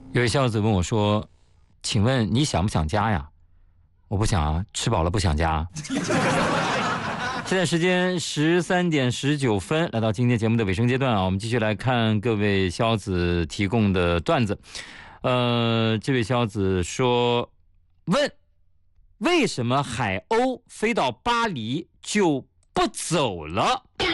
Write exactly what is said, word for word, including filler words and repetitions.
有位孝子问我说：“请问你想不想家呀？”我不想啊，吃饱了不想家。现在时间十三点十九分，来到今天节目的尾声阶段啊，我们继续来看各位孝子提供的段子。呃，这位孝子说：“问为什么海鸥飞到巴黎就不走了？”